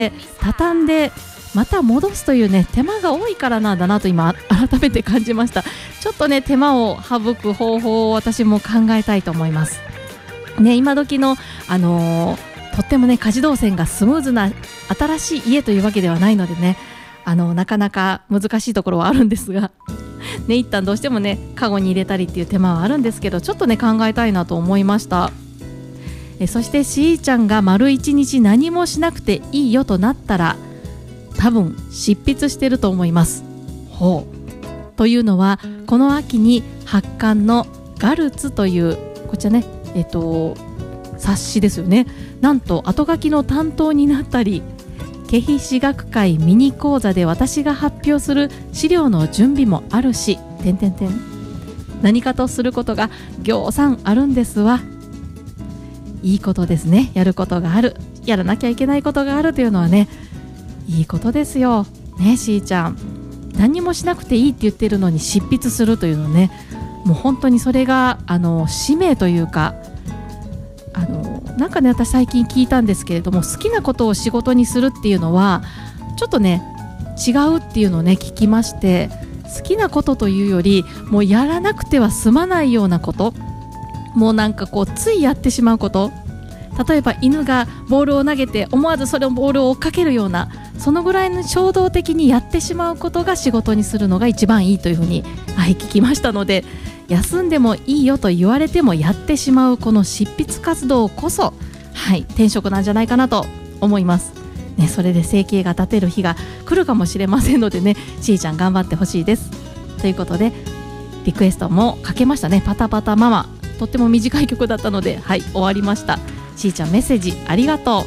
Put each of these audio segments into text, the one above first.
畳んでまた戻すというね手間が多いからなんだなと今改めて感じました。ちょっとね手間を省く方法を私も考えたいと思いますね。今時のとってもね家事動線がスムーズな新しい家というわけではないのでね、なかなか難しいところはあるんですがね、一旦どうしてもねカゴに入れたりっていう手間はあるんですけど、ちょっとね考えたいなと思いました。そしてしーちゃんが丸一日何もしなくていいよとなったら多分執筆してると思います。ほうというのはこの秋に発刊のガルツというこちらね冊子ですよね。なんと後書きの担当になったり、ケヒ史学会ミニ講座で私が発表する資料の準備もあるし何かとすることがぎょうさんあるんですわ。いいことですね。やることがある、やらなきゃいけないことがあるというのはねいいことですよね。しーちゃん何もしなくていいって言ってるのに執筆するというのね、もう本当にそれが使命というかなんかね私最近聞いたんですけれども、好きなことを仕事にするっていうのはちょっとね違うっていうのをね聞きまして、好きなことというよりもうやらなくては済まないようなこと、もうなんかこうついやってしまうこと、例えば犬がボールを投げて思わずそれをボールを追っかけるようなそのぐらいの衝動的にやってしまうことが仕事にするのが一番いいというふうに、聞きましたので、休んでもいいよと言われてもやってしまうこの執筆活動こそ、転職なんじゃないかなと思います、ね。それで生計が立てる日が来るかもしれませんのでね、しーちゃん頑張ってほしいです。ということでリクエストもかけましたね。パタパタママ、とっても短い曲だったので終わりました。しーちゃんメッセージありがとう。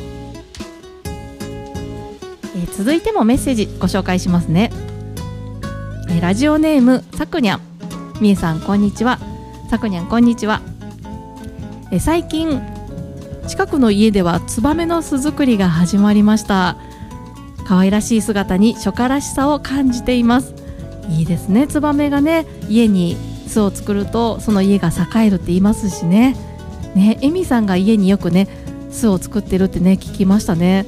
続いてもメッセージご紹介しますね。ラジオネームさくにゃん、みえさんこんにちは。さくにゃんこんにちは。最近近くの家ではツバメの巣作りが始まりました。可愛らしい姿に初夏らしさを感じています。いいですね。ツバメがね家に巣を作るとその家が栄えるって言いますしね。エミさんが家によくね巣を作ってるってね聞きましたね。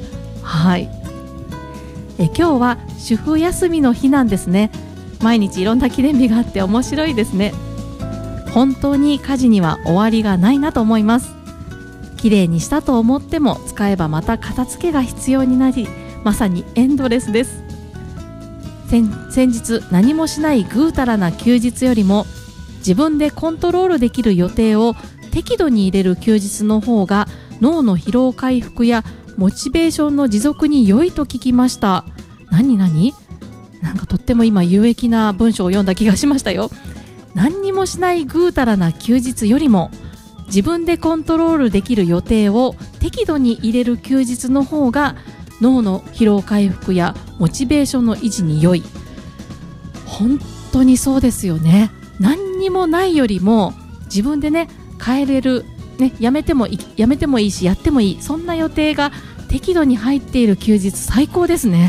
今日は主婦休みの日なんですね。毎日いろんな記念日があって面白いですね。本当に家事には終わりがないなと思います。きれいにしたと思っても使えばまた片付けが必要になり、まさにエンドレスです。先日何もしないぐうたらな休日よりも自分でコントロールできる予定を適度に入れる休日の方が脳の疲労回復やモチベーションの持続に良いと聞きました。なんかとっても今有益な文章を読んだ気がしましたよ。何にもしないぐうたらな休日よりも自分でコントロールできる予定を適度に入れる休日の方が脳の疲労回復やモチベーションの維持に良い。本当にそうですよね。何にもないよりも自分でね変えれる、やめてもいいしやってもいい、そんな予定が適度に入っている休日最高ですね。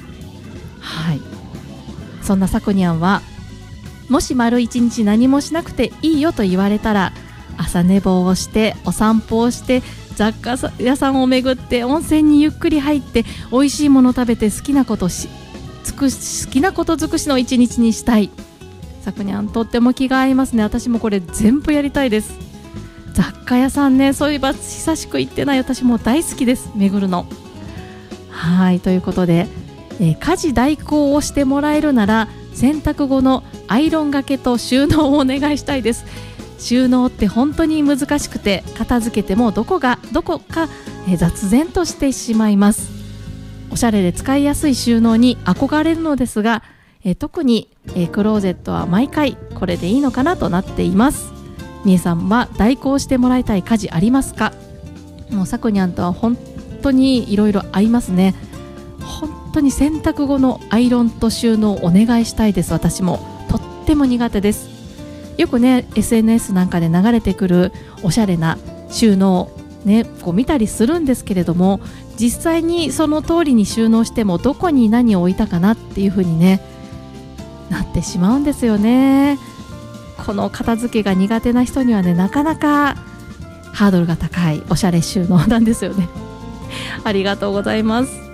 そんなさくにゃんはもし丸一日何もしなくていいよと言われたら、朝寝坊をしてお散歩をして雑貨屋さんを巡って温泉にゆっくり入って美味しいもの食べて好きなこと尽くしの一日にしたい。さくにゃんとっても気が合いますね。私もこれ全部やりたいです。雑貨屋さんね、そういえば久しく行ってない。私も大好きです、巡るの。ということで、家事代行をしてもらえるなら洗濯後のアイロンがけと収納をお願いしたいです。収納って本当に難しくて片付けてもどこか雑然としてしまいます。おしゃれで使いやすい収納に憧れるのですが、特に、クローゼットは毎回これでいいのかなとなっています。みえさんは代行してもらいたい家事ありますか？もうさくにゃんとは本当にいろいろ合いますね。本当に洗濯後のアイロンと収納お願いしたいです。私もとっても苦手です。よくね SNS なんかで流れてくるおしゃれな収納ねこう見たりするんですけれども、実際にその通りに収納してもどこに何を置いたかなっていう風にねなってしまうんですよね。この片付けが苦手な人にはねなかなかハードルが高いおしゃれ収納なんですよね。ありがとうございます。